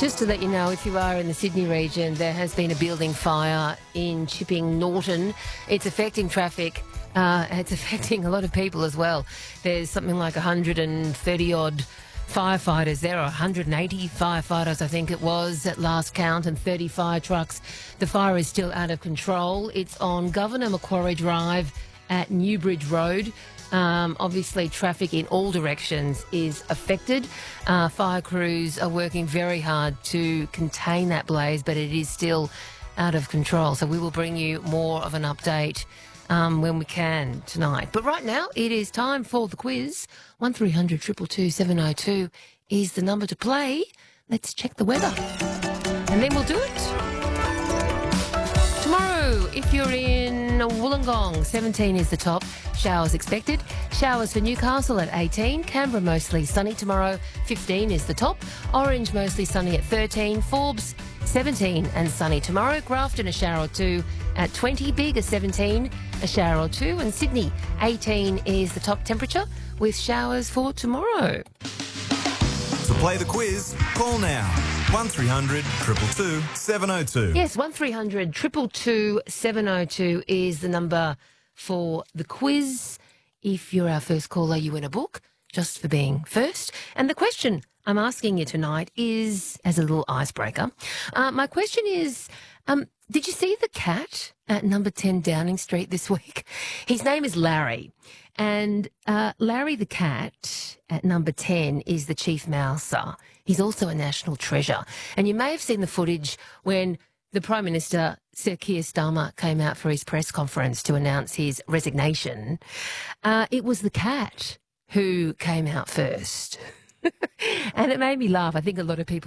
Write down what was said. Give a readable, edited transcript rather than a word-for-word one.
Just to let you know, if you are in the Sydney region, there has been a building fire in Chipping Norton. It's affecting traffic. It's affecting a lot of people as well. There's something like 130-odd firefighters there, or 180 firefighters, I think it was, at last count, and 30 fire trucks. The fire is still out of control. It's on Governor Macquarie Drive at Newbridge Road. Obviously, traffic in all directions is affected. Fire crews are working very hard to contain that blaze, but it is still out of control. So we will bring you more of an update when we can tonight. But right now, it is time for the quiz. 1300 222 702 is the number to play. Let's check the weather, and then we'll do it. Tomorrow, if you're in Wollongong, 17 is the top. Showers expected. Showers for Newcastle at 18. Canberra mostly sunny tomorrow. 15 is the top. Orange mostly sunny at 13. Forbes 17 and sunny tomorrow. Grafton a shower or two at 20. Bega 17, a shower or two. And Sydney 18 is the top temperature with showers for tomorrow. To play the quiz, call now. 1300 222 702. Yes, 1300 222 702 is the number for the quiz. If you're our first caller, you win a book just for being first. And the question I'm asking you tonight is, as a little icebreaker, my question is, did you see the cat at number 10 Downing Street this week? His name is Larry. And Larry the cat at number 10 is the chief mouser. He's also a national treasure. And you may have seen the footage when the Prime Minister, Sir Keir Starmer, came out for his press conference to announce his resignation. It was the cat who came out first. And it made me laugh. I think a lot of people